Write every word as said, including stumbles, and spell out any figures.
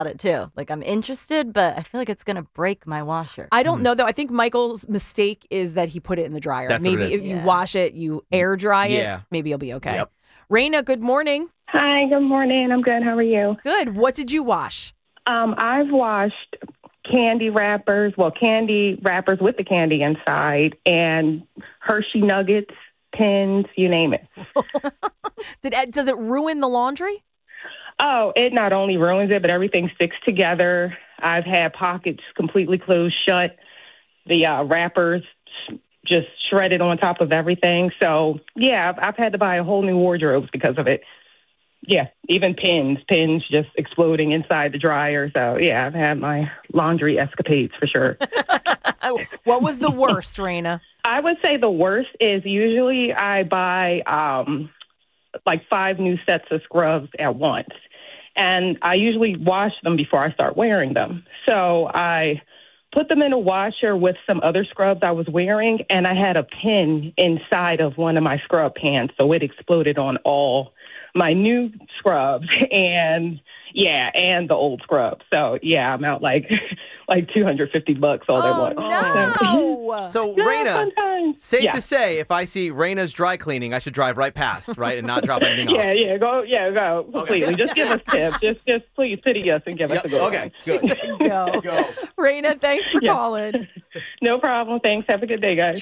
it too. Like I'm interested, but I feel like it's gonna break my washer. I don't know though. I think Michael's mistake is that he put it in the dryer. That's what maybe it is. if you Yeah. wash it, you air dry it. Yeah. Maybe you'll be okay. Yep. Raina, good morning. Hi, good morning. I'm good. How are you? Good. What did you wash? Um, I've washed candy wrappers, well, candy wrappers with the candy inside, and Hershey nuggets, pins, you name it. Did does it ruin the laundry? Oh, it not only ruins it, but everything sticks together. I've had pockets completely closed shut. The uh, wrappers just shredded on top of everything. So, yeah, I've, I've had to buy a whole new wardrobe because of it. Yeah, even pins, pins just exploding inside the dryer. So, yeah, I've had my laundry escapades for sure. What was the worst, Raina? I would say the worst is usually I buy um, like five new sets of scrubs at once. And I usually wash them before I start wearing them. So I put them in a washer with some other scrubs I was wearing, and I had a pin inside of one of my scrub pants. So it exploded on all my new scrubs and yeah, and the old scrubs. So yeah, I'm out like like two hundred fifty bucks all at once. No. So, Yeah, Raina, sometimes. safe Yeah. to say, if I see Raina's dry cleaning, I should drive right past, right, and not drop anything Yeah, off. yeah, go, yeah, go completely. Just give us tips. Just, just please pity us and give Yep, us a good okay, one. good. Go. Go. Raina, thanks for Yeah. calling. No problem. Thanks. Have a good day, guys.